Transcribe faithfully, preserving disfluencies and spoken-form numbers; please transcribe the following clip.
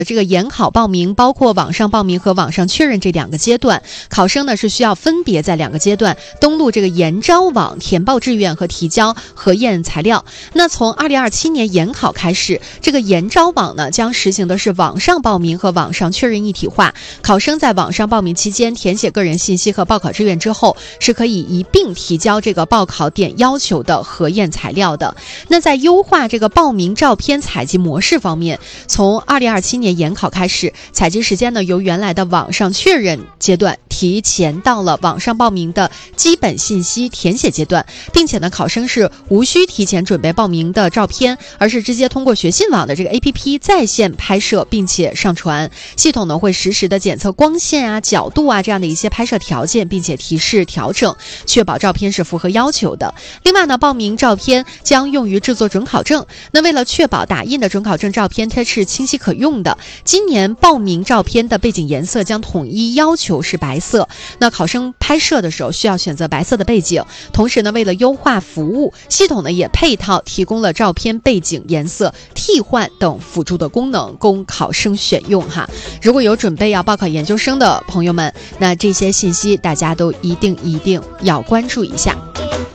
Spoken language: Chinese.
这个研考报名包括网上报名和网上确认这两个阶段，考生呢是需要分别在两个阶段登录这个研招网填报志愿和提交核验材料。那从二零二七年研考开始，这个研招网呢将实行的是网上报名和网上确认一体化，考生在网上报名期间填写个人信息和报考志愿之后，是可以一并提交这个报考点要求的核验材料的。那在优化这个报名照片采集模式方面，从二零二七年研考开始，采集时间呢由原来的网上确认阶段提前到了网上报名的基本信息填写阶段，并且呢考生是无需提前准备报名的照片，而是直接通过学信网的这个 A P P 在线拍摄并且上传，系统呢会实时的检测光线啊、角度啊这样的一些拍摄条件，并且提示调整，确保照片是符合要求的。另外呢，报名照片将用于制作准考证，那为了确保打印的准考证照片它是清晰可用的，今年报名照片的背景颜色将统一要求是白色，那考生拍摄的时候需要选择白色的背景。同时呢，为了优化服务，系统呢也配套提供了照片背景颜色替换等辅助的功能供考生选用哈。如果有准备要报考研究生的朋友们，那这些信息大家都一定一定要关注一下。